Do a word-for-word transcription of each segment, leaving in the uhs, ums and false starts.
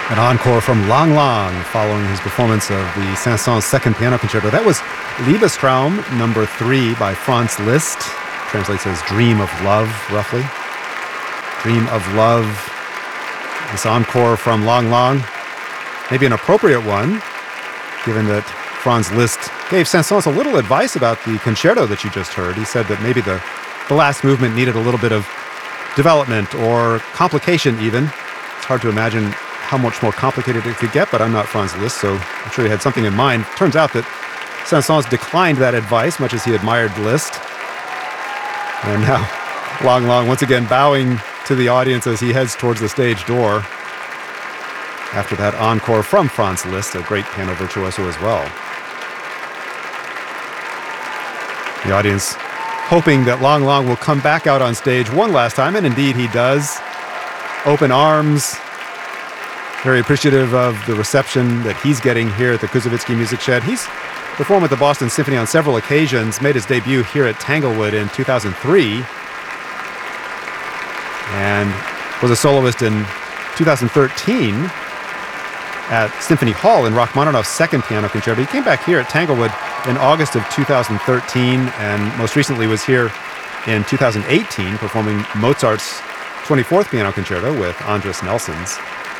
An encore from Lang Lang following his performance of the Saint-Saëns Second Piano Concerto. That was Liebestraum number three by Franz Liszt. Translates as Dream of Love, roughly. Dream of Love. This encore from Lang Lang. Maybe an appropriate one, given that Franz Liszt gave Saint-Saëns a little advice about the concerto that you just heard. He said that maybe the, the last movement needed a little bit of development or complication even. It's hard to imagine how much more complicated it could get, but I'm not Franz Liszt, so I'm sure he had something in mind. Turns out that Saint-Saëns declined that advice, much as he admired Liszt. And now, Lang Lang once again bowing to the audience as he heads towards the stage door. After that encore from Franz Liszt, a great piano virtuoso as well. The audience hoping that Lang Lang will come back out on stage one last time, and indeed he does. Open arms. Very appreciative of the reception that he's getting here at the Koussevitzky Music Shed. He's performed with the Boston Symphony on several occasions, made his debut here at Tanglewood in two thousand three, and was a soloist in two thousand thirteen at Symphony Hall in Rachmaninoff's Second Piano Concerto. He came back here at Tanglewood in August of two thousand thirteen, and most recently was here in two thousand eighteen, performing Mozart's twenty-fourth Piano Concerto with Andris Nelsons.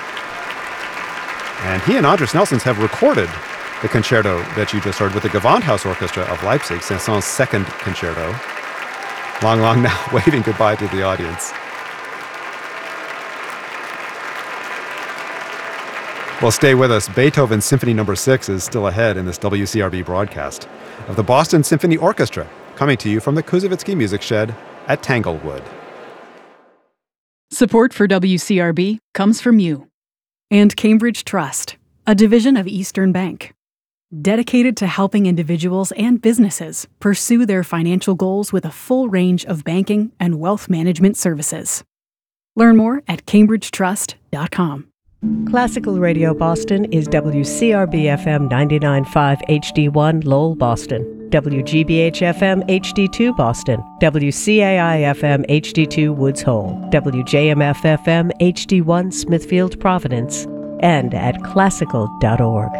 And he and Andris Nelsons have recorded the concerto that you just heard with the Gewandhaus Orchestra of Leipzig, Saint-Saëns' second concerto. Lang Lang now waving goodbye to the audience. Well, stay with us. Beethoven's Symphony Number Six is still ahead in this W C R B broadcast of the Boston Symphony Orchestra, coming to you from the Koussevitzky Music Shed at Tanglewood. Support for W C R B comes from you. And Cambridge Trust, a division of Eastern Bank, dedicated to helping individuals and businesses pursue their financial goals with a full range of banking and wealth management services. Learn more at cambridge trust dot com. Classical Radio Boston is W C R B F M ninety-nine point five H D one Lowell, Boston, W G B H F M H D two Boston, W C A I F M H D two Woods Hole, W J M F F M H D one Smithfield, Providence, and at classical dot org.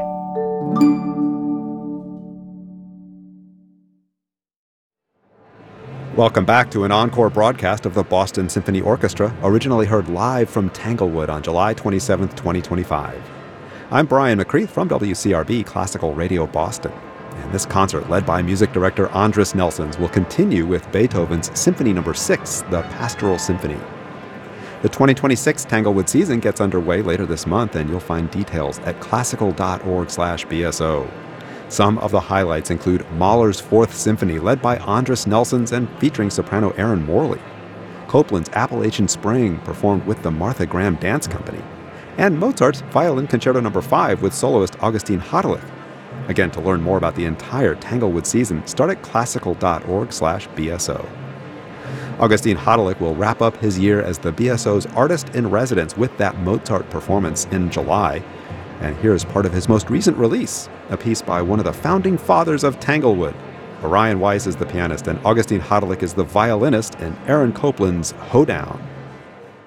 Welcome back to an encore broadcast of the Boston Symphony Orchestra, originally heard live from Tanglewood on July twenty-seventh, twenty twenty-five. I'm Brian McCreath from W C R B Classical Radio Boston. And this concert, led by music director Andris Nelsons, will continue with Beethoven's Symphony Number Six, the Pastoral Symphony. The twenty twenty-six Tanglewood season gets underway later this month, and you'll find details at classical dot org slash B S O. Some of the highlights include Mahler's Fourth Symphony, led by Andris Nelsons and featuring soprano Erin Morley, Copland's Appalachian Spring, performed with the Martha Graham Dance Company, and Mozart's Violin Concerto Number Five with soloist Augustin Hadelich. Again, to learn more about the entire Tanglewood season, start at classical dot org slash B S O. Augustin Hadelich will wrap up his year as the B S O's artist-in-residence with that Mozart performance in July. And here's part of his most recent release, a piece by one of the founding fathers of Tanglewood. Orion Weiss is the pianist, and Augustin Hadelich is the violinist in Aaron Copland's Hoedown.